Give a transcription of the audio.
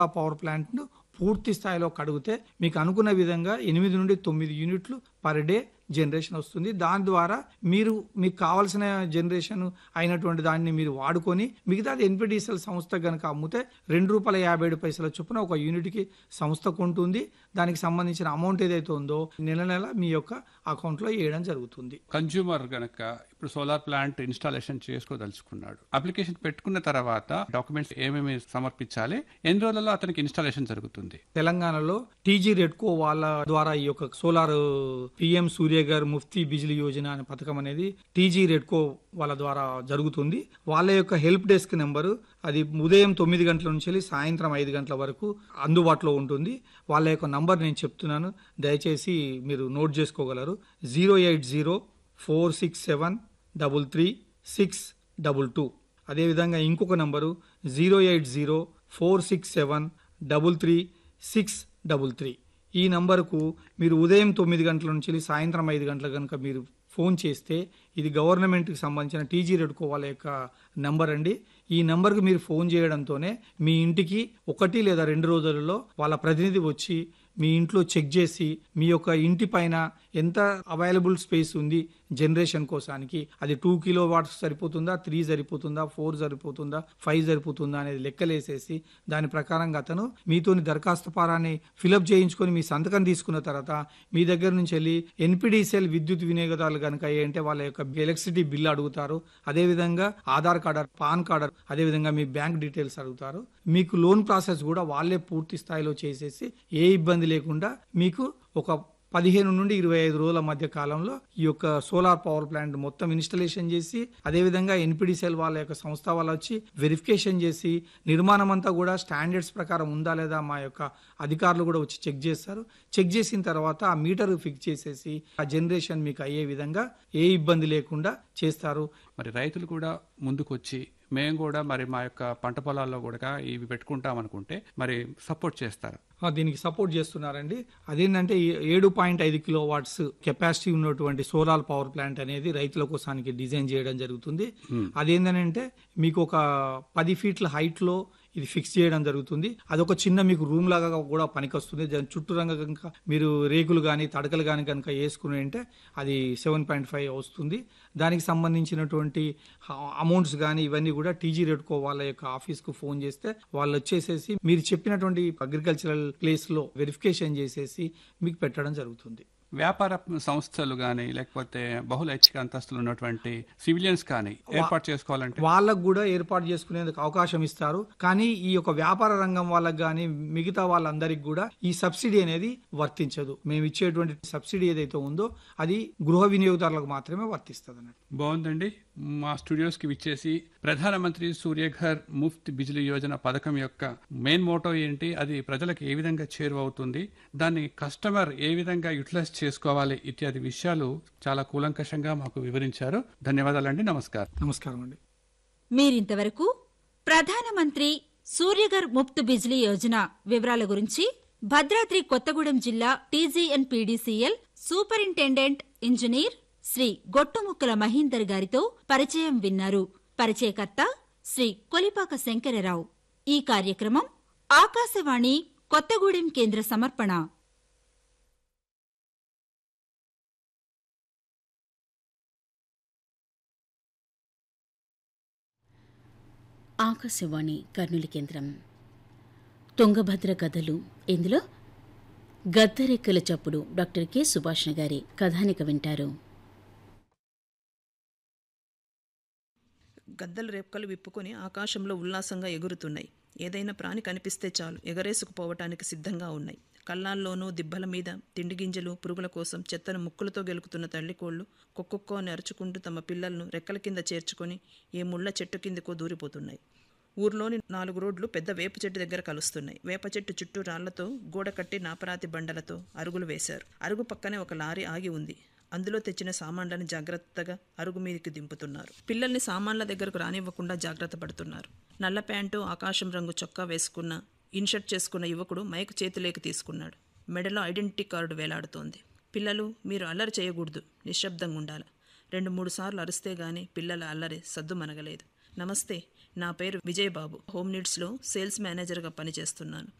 ఆ పవర్ ప్లాంట్ను పూర్తి స్థాయిలో కడిగితే మీకు అనుకున్న విధంగా 8 నుండి 9 యూనిట్లు పర్ డే జనరేషన్ వస్తుంది. దాని ద్వారా మీకు కావాల్సిన జనరేషన్ అయినటువంటి దాన్ని మీరు వాడుకొని మిగతాది ఎన్పిడిసిఎల్ సంస్థ గనక అమ్మితే ₹2.57 చొప్పున ఒక యూనిట్కి సంస్థ కొంటుంది. దానికి సంబంధించిన అమౌంట్ ఏదైతే ఉందో నెల నెల మీ యొక్క అకౌంట్లో వేయడం జరుగుతుంది. కన్జ్యూమర్ గనక ఇప్పుడు సోలార్ ప్లాంట్ ఇన్స్టాలేషన్ చేసుకోదలుచుకున్నాడు, అప్లికేషన్ పెట్టుకున్న తర్వాత డాక్యుమెంట్స్ ఏమేమి సమర్పించాలి, ఎన్ని రోజులలో అతనికి ఇన్స్టాలేషన్ జరుగుతుంది? తెలంగాణలో టీజీ రెడ్కో వాళ్ళ ద్వారా ఈ యొక్క సోలార్ పిఎం సూర్యఘర్ ముఫ్తీ బిజిలీ యోజన అనే పథకం అనేది టీజీ రెడ్కో వాళ్ళ ద్వారా జరుగుతుంది. వాళ్ళ యొక్క హెల్ప్ డెస్క్ నెంబరు అది ఉదయం 9 గంటల నుంచి వెళ్ళి సాయంత్రం 5 గంటల వరకు అందుబాటులో ఉంటుంది. వాళ్ళ యొక్క నంబర్ నేను చెప్తున్నాను, దయచేసి మీరు నోట్ చేసుకోగలరు. 08046733622. అదేవిధంగా ఇంకొక నంబరు 08046733633. ఈ నంబరుకు మీరు ఉదయం 9 గంటల నుంచి సాయంత్రం 5 గంటల కనుక మీరు ఫోన్ చేస్తే, ఇది గవర్నమెంట్కి సంబంధించిన టీజీ రెడ్కో వాళ్ళ యొక్క నంబర్ అండి. ఈ నంబర్కి మీరు ఫోన్ చేయడంతోనే మీ ఇంటికి 1 లేదా 2 రోజులలో వాళ్ళ ప్రతినిధి వచ్చి మీ ఇంట్లో చెక్ చేసి మీ యొక్క ఇంటి పైన ఎంత అవైలబుల్ స్పేస్ ఉంది జనరేషన్ కోసానికి, అది 2 కిలోవాట్స్ సరిపోతుందా, 3 సరిపోతుందా, 4 సరిపోతుందా, 5 సరిపోతుందా అనేది లెక్కలేసేసి దాని ప్రకారంగా అతను మీతోని దరఖాస్తు పారాన్ని ఫిలప్ చేయించుకొని మీ సంతకం తీసుకున్న తర్వాత మీ దగ్గర నుంచి వెళ్ళి ఎన్పిడిసిఎల్ విద్యుత్ వినియోగదారులు కనుక అంటే వాళ్ళ యొక్క ఎలక్ట్రిసిటీ బిల్ అడుగుతారు. అదేవిధంగా ఆధార్ కార్డు, పాన్ కార్డు, అదేవిధంగా మీ బ్యాంక్ డీటెయిల్స్ అడుగుతారు. మీకు లోన్ ప్రాసెస్ కూడా వాళ్ళే పూర్తి స్థాయిలో చేసేసి ఏ ఇబ్బంది లేకుండా మీకు ఒక 15 నుండి 25 రోజుల మధ్య కాలంలో ఈ యొక్క సోలార్ పవర్ ప్లాంట్ మొత్తం ఇన్స్టాలేషన్ చేసి, అదేవిధంగా ఎన్పిడిసిఎల్ వాళ్ళ యొక్క సంస్థ వాళ్ళు వచ్చి వెరిఫికేషన్ చేసి నిర్మాణం అంతా కూడా స్టాండర్డ్స్ ప్రకారం ఉందా లేదా మా యొక్క అధికారులు కూడా వచ్చి చెక్ చేస్తారు. చెక్ చేసిన తర్వాత ఆ మీటర్ ఫిక్స్ చేసేసి ఆ జనరేషన్ మీకు అయ్యే విధంగా ఏ ఇబ్బంది లేకుండా చేస్తారు. మరి రైతులు కూడా ముందుకు వచ్చి మేము కూడా మరి మా యొక్క పంట పొలాల్లో కూడా ఇవి పెట్టుకుంటాం అనుకుంటే మరి సపోర్ట్ చేస్తారు? దీనికి సపోర్ట్ చేస్తున్నారండి. అదేంటంటే 7.5 కిలోవాట్స్ కెపాసిటీ ఉన్నటువంటి సోలార్ పవర్ ప్లాంట్ అనేది రైతుల కోసానికి డిజైన్ చేయడం జరుగుతుంది. అదేంటంటే మీకు ఒక 10 ఫీట్ల హైట్ లో ఇది ఫిక్స్ చేయడం జరుగుతుంది. అదొక చిన్న మీకు రూమ్ లాగా కూడా పనికొస్తుంది. దాని చుట్టూ రంగ కనుక మీరు రేకులు కానీ తడకలు కానీ కనుక వేసుకుని అంటే అది 7.5 వస్తుంది. దానికి సంబంధించినటువంటి అమౌంట్స్ కానీ ఇవన్నీ కూడా టీజీ రెడ్కో వాళ్ళ యొక్క ఆఫీస్కు ఫోన్ చేస్తే వాళ్ళు వచ్చేసేసి మీరు చెప్పినటువంటి అగ్రికల్చరల్ ప్లేస్ లో వెరిఫికేషన్ చేసేసి మీకు పెట్టడం జరుగుతుంది. వ్యాపార సంస్థలు కానీ లేకపోతే బహుళ ఐచ్ఛిక అంతస్తులు ఉన్నటువంటి సివిలియన్స్ కానీ ఏర్పాటు చేసుకోవాలంటే వాళ్ళకు కూడా ఏర్పాటు చేసుకునేందుకు అవకాశం ఇస్తారు. కానీ ఈ యొక్క వ్యాపార రంగం వాళ్ళకి కానీ మిగతా వాళ్ళందరికీ కూడా ఈ సబ్సిడీ అనేది వర్తించదు. మేము ఇచ్చేటువంటి సబ్సిడీ ఏదైతే ఉందో అది గృహ వినియోగదారులకు మాత్రమే వర్తిస్తుంది అన్నట్టు. బాగుందండి. మా స్టూడియోస్ కి విచ్చేసి ప్రధానమంత్రి సూర్యఘర్ ముఫ్త్ బిజిలీ యోజన పథకం యొక్క మెయిన్ మోటో ఏంటి, అది ప్రజలకు ఏ విధంగా చేరువవుతుంది, దాన్ని కస్టమర్ ఏ విధంగా యూటిలైజ్ చేసుకోవాలి ఇత్యాది విషయాలు చాలా కూలంకషంగా మాకు వివరించారు. ధన్యవాదాలండి. నమస్కారం. నమస్కారం అండి. మీరింతవరకు ప్రధానమంత్రి సూర్యఘర్ ముఫ్త్ బిజిలీ యోజన వివరాల గురించి భద్రాద్రి కొత్తగూడెం జిల్లా TGNPDCL superintendent engineer Shri Gottumukkala Mahinder గారితో పరిచయం విన్నారు. పరిచయకర్త శ్రీ కొలిపాక శంకరరావు. ఈ కార్యక్రమం ఆకాశవాణి కొత్తగూడెం కేంద్ర సమర్పణ. ఆకాశవాణి కర్నూలు కేంద్రం. తుంగభద్ర కథలు. ఇందులో గద్దరెక్కల చప్పుడు డాక్టర్ కె సుభాషణ గారి కథానిక వింటారు. గద్దల రెక్కలు విప్పుకొని ఆకాశంలో ఉల్లాసంగా ఎగురుతున్నాయి. ఏదైనా ప్రాణి కనిపిస్తే చాలు ఎగరేసుకుపోవటానికి సిద్ధంగా ఉన్నాయి. కళ్ళాల్లోనూ దిబ్బల మీద తిండి గింజలు పురుగుల కోసం చెత్తను ముక్కులతో గెలుకుతున్న తల్లికోళ్లు కొక్కొక్కో అని అరుచుకుంటూ తమ పిల్లలను రెక్కల కింద చేర్చుకొని ఏ ముళ్ళ చెట్టు కిందకో దూరిపోతున్నాయి. ఊర్లోని 4 రోడ్లు పెద్ద వేప చెట్టు దగ్గర కలుస్తున్నాయి. వేప చెట్టు చుట్టూ రాళ్లతో గోడ కట్టి నాపరాతి బండలతో అరుగులు వేశారు. అరుగు పక్కనే ఒక లారీ ఆగి ఉంది. అందులో తెచ్చిన సామాన్లను జాగ్రత్తగా అరుగు మీదకి దింపుతున్నారు. పిల్లల్ని సామాన్ల దగ్గరకు రానివ్వకుండా జాగ్రత్త పడుతున్నారు. నల్ల ప్యాంటు ఆకాశం రంగు చొక్కా వేసుకున్న ఇన్షర్ట్ చేసుకున్న యువకుడు మైక్ చేతిలోకి తీసుకున్నాడు. మెడలో ఐడెంటిటీ కార్డు వేలాడుతోంది. పిల్లలు, మీరు అల్లరి చేయకూడదు, నిశ్శబ్దంగా ఉండాలి. 2-3 సార్లు అరిస్తే గానీ పిల్లల అల్లరి సద్దు మనగలేదు. నమస్తే, నా పేరు విజయబాబు. హోమ్ నీడ్స్లో సేల్స్ మేనేజర్గా పనిచేస్తున్నాను.